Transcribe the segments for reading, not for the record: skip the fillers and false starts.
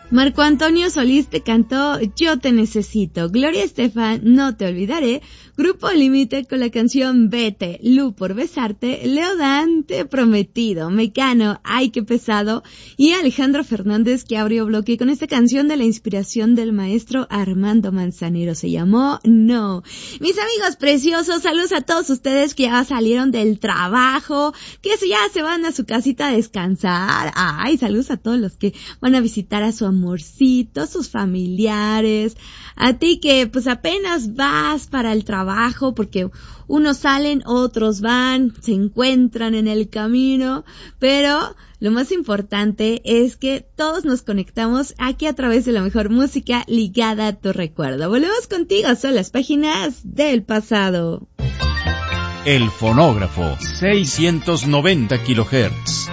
Marco Antonio Solís te cantó Yo te necesito. Gloria Estefan, No te olvidaré. Grupo Límite con la canción Vete. Lu por besarte. Leo Dan, Te prometido. Mecano, Ay qué pesado. Y Alejandro Fernández, que abrió bloque con esta canción de la inspiración del maestro Armando Manzanero. Se llamó No. Mis amigos preciosos, saludos a todos ustedes que ya salieron del trabajo, que ya se van a su casita a descansar. Ay, saludos a todos los que van a visitar a su amorcito, sus familiares, a ti que pues apenas vas para el trabajo, porque unos salen, otros van, se encuentran en el camino, pero lo más importante es que todos nos conectamos aquí a través de la mejor música ligada a tu recuerdo. Volvemos contigo, son las páginas del pasado. El fonógrafo, 690 kHz.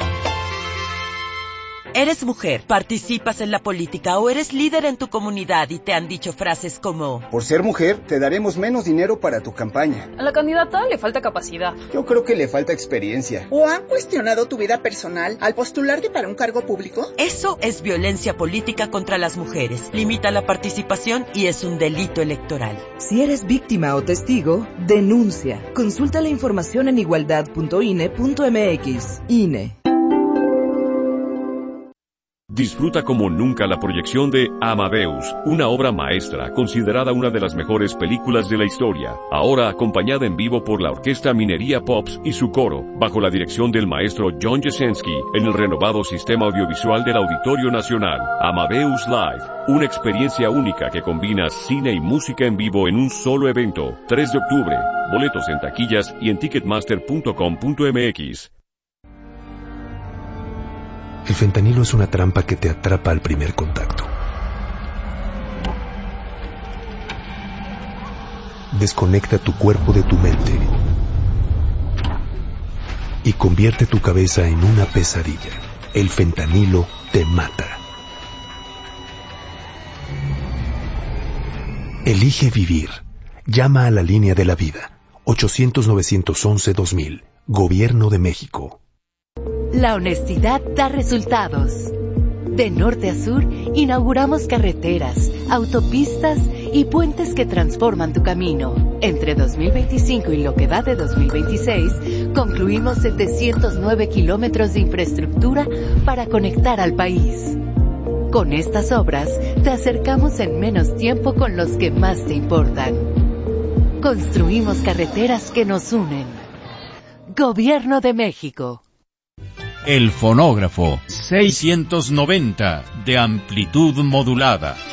Eres mujer, participas en la política o eres líder en tu comunidad y te han dicho frases como: por ser mujer, te daremos menos dinero para tu campaña. A la candidata le falta capacidad. Yo creo que le falta experiencia. ¿O han cuestionado tu vida personal al postularte para un cargo público? Eso es violencia política contra las mujeres. Limita la participación y es un delito electoral. Si eres víctima o testigo, denuncia. Consulta la información en igualdad.ine.mx. INE. Disfruta como nunca la proyección de Amadeus, una obra maestra considerada una de las mejores películas de la historia, ahora acompañada en vivo por la Orquesta Minería Pops y su coro, bajo la dirección del maestro John Jasenski, en el renovado sistema audiovisual del Auditorio Nacional. Amadeus Live, una experiencia única que combina cine y música en vivo en un solo evento. 3 de octubre, boletos en taquillas y en ticketmaster.com.mx. El fentanilo es una trampa que te atrapa al primer contacto. Desconecta tu cuerpo de tu mente y convierte tu cabeza en una pesadilla. El fentanilo te mata. Elige vivir. Llama a la línea de la vida. 800-911-2000. Gobierno de México. La honestidad da resultados. De norte a sur, inauguramos carreteras, autopistas y puentes que transforman tu camino. Entre 2025 y lo que va de 2026, concluimos 709 kilómetros de infraestructura para conectar al país. Con estas obras, te acercamos en menos tiempo con los que más te importan. Construimos carreteras que nos unen. Gobierno de México. El fonógrafo, 690 de amplitud modulada.